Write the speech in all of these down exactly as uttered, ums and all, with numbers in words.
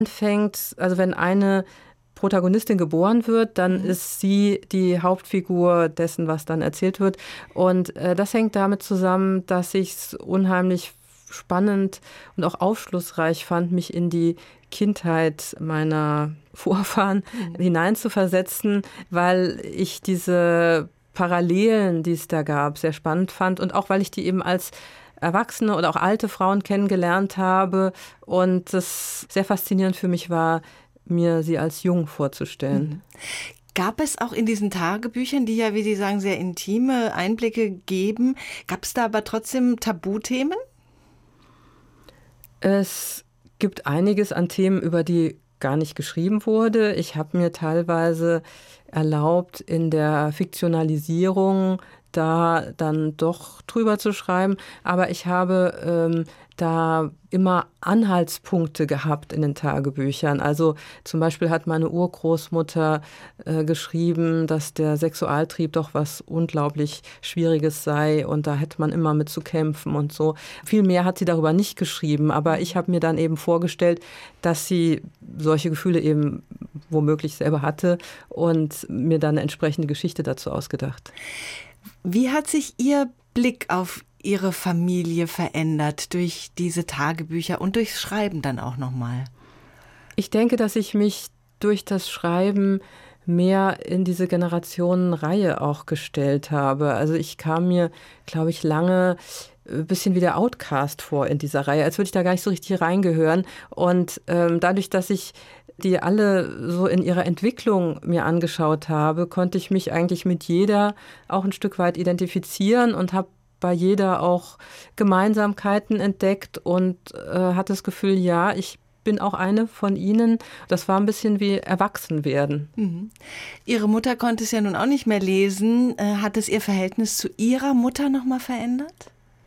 anfängt, also wenn eine Protagonistin geboren wird, dann mhm. ist sie die Hauptfigur dessen, was dann erzählt wird. Und äh, das hängt damit zusammen, dass ich es unheimlich spannend und auch aufschlussreich fand, mich in die Kindheit meiner Vorfahren mhm. hineinzuversetzen, weil ich diese Parallelen, die es da gab, sehr spannend fand und auch, weil ich die eben als Erwachsene oder auch alte Frauen kennengelernt habe und es sehr faszinierend für mich war, mir sie als jung vorzustellen. Mhm. Gab es auch in diesen Tagebüchern, die ja, wie Sie sagen, sehr intime Einblicke geben, gab es da aber trotzdem Tabuthemen? Es gibt einiges an Themen, über die gar nicht geschrieben wurde. Ich habe mir teilweise erlaubt, in der Fiktionalisierung da dann doch drüber zu schreiben. Aber ich habe ähm, da immer Anhaltspunkte gehabt in den Tagebüchern. Also zum Beispiel hat meine Urgroßmutter äh, geschrieben, dass der Sexualtrieb doch was unglaublich Schwieriges sei und da hätte man immer mit zu kämpfen und so. Viel mehr hat sie darüber nicht geschrieben, aber ich habe mir dann eben vorgestellt, dass sie solche Gefühle eben womöglich selber hatte und mir dann eine entsprechende Geschichte dazu ausgedacht. Wie hat sich Ihr Blick auf Ihre Familie verändert durch diese Tagebücher und durchs Schreiben dann auch nochmal? Ich denke, dass ich mich durch das Schreiben mehr in diese Generationenreihe auch gestellt habe. Also ich kam mir, glaube ich, lange ein bisschen wie der Outcast vor in dieser Reihe, als würde ich da gar nicht so richtig reingehören. Und ähm, dadurch, dass ich die alle so in ihrer Entwicklung mir angeschaut habe, konnte ich mich eigentlich mit jeder auch ein Stück weit identifizieren und habe bei jeder auch Gemeinsamkeiten entdeckt und äh, hatte das Gefühl, ja, ich bin auch eine von ihnen. Das war ein bisschen wie Erwachsenwerden. Mhm. Ihre Mutter konnte es ja nun auch nicht mehr lesen. Äh, hat es Ihr Verhältnis zu Ihrer Mutter nochmal verändert?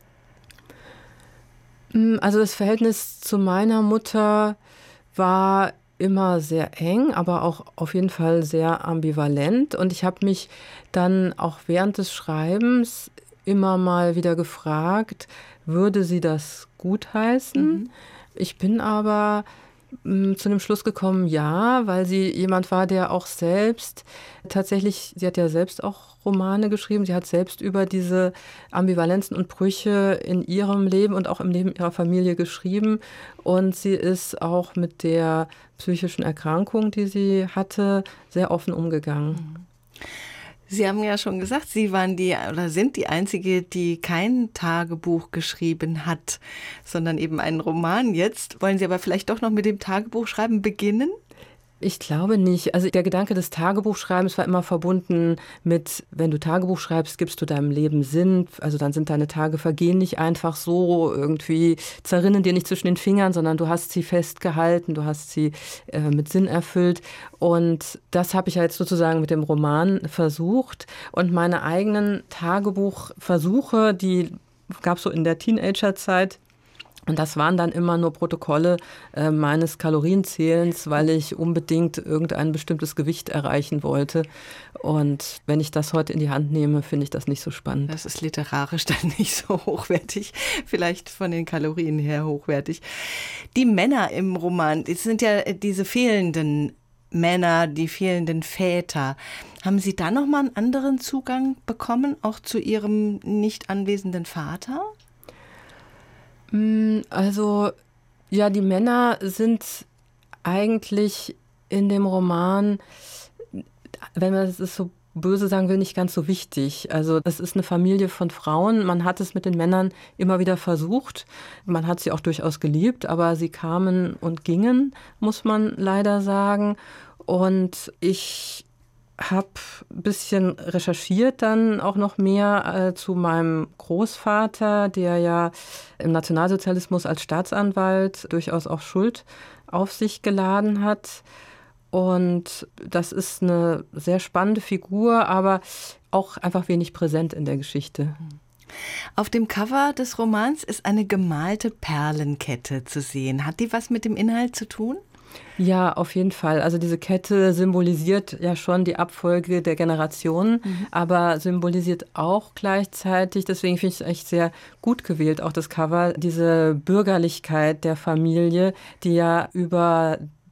Also das Verhältnis zu meiner Mutter war immer sehr eng, aber auch auf jeden Fall sehr ambivalent. Und ich habe mich dann auch während des Schreibens immer mal wieder gefragt, würde sie das gutheißen? Mhm. Ich bin aber mh, zu dem Schluss gekommen, ja, weil sie jemand war, der auch selbst tatsächlich, sie hat ja selbst auch Romane geschrieben, sie hat selbst über diese Ambivalenzen und Brüche in ihrem Leben und auch im Leben ihrer Familie geschrieben. Und sie ist auch mit der psychischen Erkrankung, die sie hatte, sehr offen umgegangen. Sie haben ja schon gesagt, Sie waren die oder sind die Einzige, die kein Tagebuch geschrieben hat, sondern eben einen Roman jetzt. Wollen Sie aber vielleicht doch noch mit dem Tagebuchschreiben beginnen? Ich glaube nicht. Also der Gedanke des Tagebuchschreibens war immer verbunden mit, wenn du Tagebuch schreibst, gibst du deinem Leben Sinn. Also dann sind deine Tage vergehen nicht einfach so, irgendwie zerrinnen dir nicht zwischen den Fingern, sondern du hast sie festgehalten, du hast sie äh, mit Sinn erfüllt. Und das habe ich jetzt sozusagen mit dem Roman versucht. Und meine eigenen Tagebuchversuche, die gab es so in der Teenagerzeit. Und das waren dann immer nur Protokolle äh, meines Kalorienzählens, weil ich unbedingt irgendein bestimmtes Gewicht erreichen wollte. Und wenn ich das heute in die Hand nehme, finde ich das nicht so spannend. Das ist literarisch dann nicht so hochwertig, vielleicht von den Kalorien her hochwertig. Die Männer im Roman, es sind ja diese fehlenden Männer, die fehlenden Väter. Haben Sie da nochmal einen anderen Zugang bekommen, auch zu Ihrem nicht anwesenden Vater? Also, ja, die Männer sind eigentlich in dem Roman, wenn man es so böse sagen will, nicht ganz so wichtig. Also es ist eine Familie von Frauen. Man hat es mit den Männern immer wieder versucht. Man hat sie auch durchaus geliebt, aber sie kamen und gingen, muss man leider sagen. Und ich habe ein bisschen recherchiert dann auch noch mehr äh, zu meinem Großvater, der ja im Nationalsozialismus als Staatsanwalt durchaus auch Schuld auf sich geladen hat. Und das ist eine sehr spannende Figur, aber auch einfach wenig präsent in der Geschichte. Auf dem Cover des Romans ist eine gemalte Perlenkette zu sehen. Hat die was mit dem Inhalt zu tun? Ja, auf jeden Fall. Also diese Kette symbolisiert ja schon die Abfolge der Generationen, mhm. aber symbolisiert auch gleichzeitig, deswegen finde ich es echt sehr gut gewählt, auch das Cover, diese Bürgerlichkeit der Familie, die ja über